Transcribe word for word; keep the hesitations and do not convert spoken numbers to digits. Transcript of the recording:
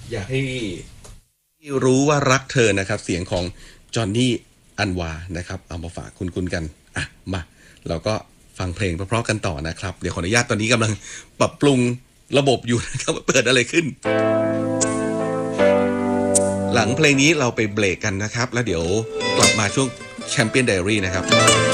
อยากให้รู้ว่ารักเธอนะครับเสียงของจอห์นนี่อันวานะครับเอามาฝากคุณคุณกันอ่ะมาเราก็ฟังเพลงเพราะๆกันต่อนะครับเดี๋ยวขออนุญาตตอนนี้กำลังปรับปรุงระบบอยู่นะครับว่าเปิดอะไรขึ้น หลังเพลงนี้เราไปเบรกกันนะครับแล้วเดี๋ยวกลับมาช่วงแชมเปี้ยนไดอารี่นะครับ